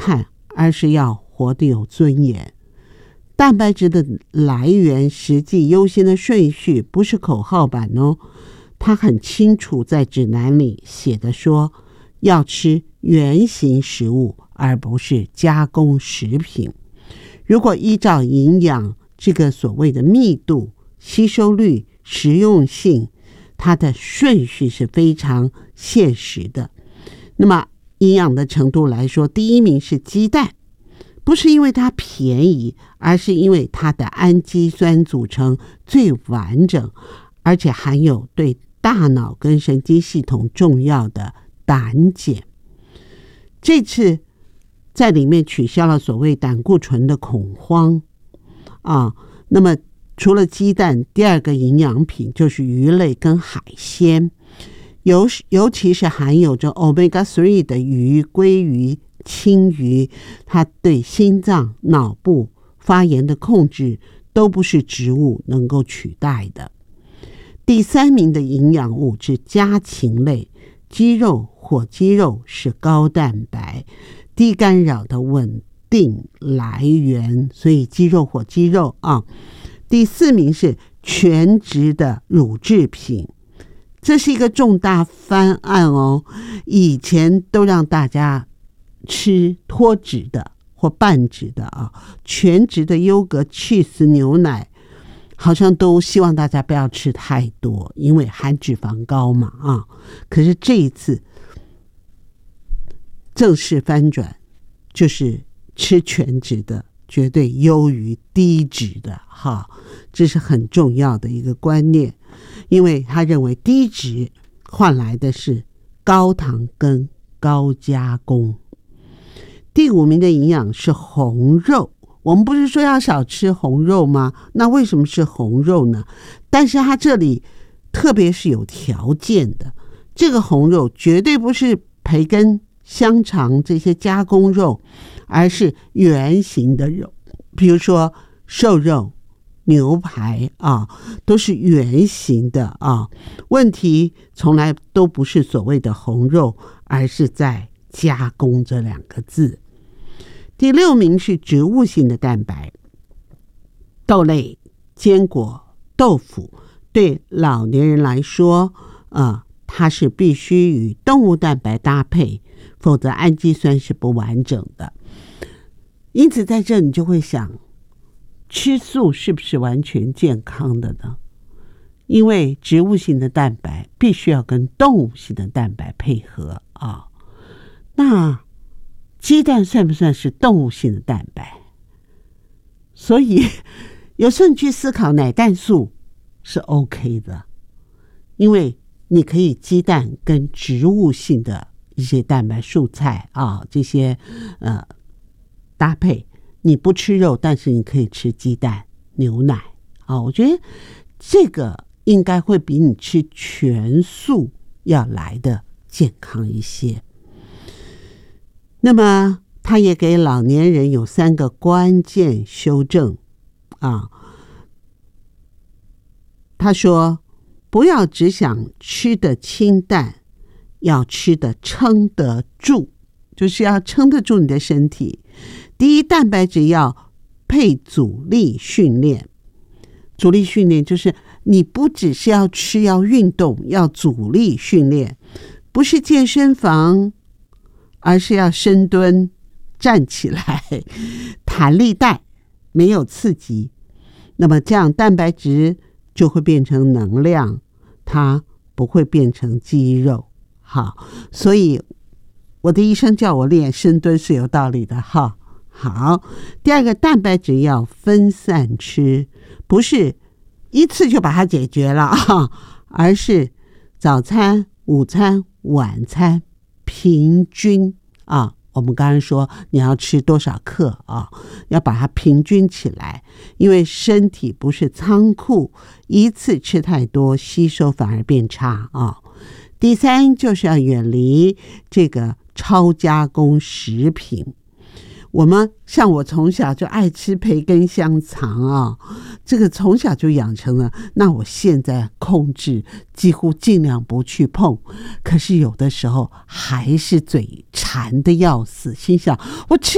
看，而是要活得有尊严。蛋白质的来源实际优先的顺序不是口号版哦，它很清楚在指南里写的说，要吃原型食物而不是加工食品。如果依照营养这个所谓的密度、吸收率、实用性，它的顺序是非常现实的。那么营养的程度来说，第一名是鸡蛋，不是因为它便宜，而是因为它的氨基酸组成最完整，而且含有对大脑跟神经系统重要的胆碱。这次在里面取消了所谓胆固醇的恐慌那么除了鸡蛋，第二个营养品就是鱼类跟海鲜，尤其是含有着 Omega-3 的鱼、鲑鱼、青鱼，它对心脏、脑部发炎的控制都不是植物能够取代的。第三名的营养物质家禽类，鸡肉、火鸡肉是高蛋白、低干扰的稳定来源，所以鸡肉、火鸡肉第四名是全脂的乳制品，这是一个重大翻案哦。以前都让大家吃脱脂的或半脂的全脂的优格、cheese、牛奶，好像都希望大家不要吃太多，因为含脂肪高嘛可是这一次正式翻转，就是吃全脂的绝对优于低脂的这是很重要的一个观念，因为他认为低脂换来的是高糖跟高加工。第五名的营养是红肉，我们不是说要少吃红肉吗？那为什么是红肉呢？但是它这里特别是有条件的，这个红肉绝对不是培根、香肠这些加工肉，而是原型的肉，比如说瘦肉、牛排都是原型的问题从来都不是所谓的红肉，而是在加工这两个字。第六名是植物性的蛋白，豆类、坚果、豆腐，对老年人来说它是必须与动物蛋白搭配，否则氨基酸是不完整的。因此在这你就会想，吃素是不是完全健康的呢？因为植物性的蛋白必须要跟动物性的蛋白配合那鸡蛋算不算是动物性的蛋白？所以有时候你去思考奶蛋素是 OK 的，因为你可以鸡蛋跟植物性的一些蛋白蔬菜这些搭配，你不吃肉，但是你可以吃鸡蛋、牛奶我觉得这个应该会比你吃全素要来的健康一些。那么他也给老年人有3个关键修正他说不要只想吃得清淡，要吃得撑得住，就是要撑得住你的身体。第一，蛋白质要配阻力训练。阻力训练就是你不只是要吃，要运动，要阻力训练，不是健身房，而是要深蹲、站起来、弹力带，没有刺激。那么这样蛋白质就会变成能量，它不会变成肌肉。所以我的医生叫我练深蹲是有道理的好，第二个，蛋白质要分散吃，不是一次就把它解决了而是早餐、午餐、晚餐平均我们刚才说你要吃多少克要把它平均起来，因为身体不是仓库，一次吃太多吸收反而变差第三，就是要远离这个超加工食品。像我从小就爱吃培根、香肠这个从小就养成了，那我现在控制几乎尽量不去碰，可是有的时候还是嘴馋的要死，心想我吃